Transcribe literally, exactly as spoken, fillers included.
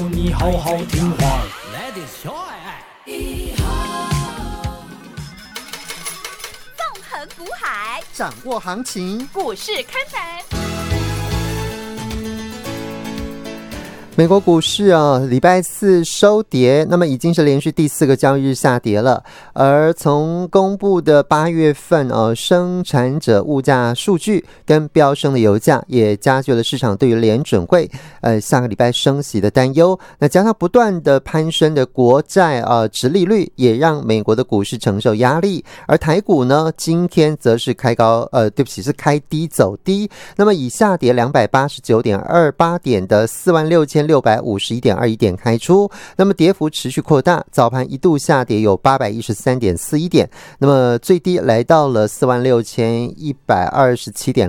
你好好听话， 来点小爱。 纵横股海， 掌握行情， 股市看盘。 美国股市啊，礼拜四收跌，那么已经是连续第四个交易日下跌了。而从公布的八月份呃生产者物价数据跟飙升的油价，也加剧了市场对于联准会呃下个礼拜升息的担忧。那加上不断的攀升的国债呃殖利率，也让美国的股市承受压力。而台股呢，今天则是开高呃对不起是开低走低，那么以下跌两百八十九点二八点的四万六千六百五十一点二一点开出，那么跌幅持续扩大，早盘一度下跌有八百一十三点四一点，那么最低来到了四万六千一百二十七点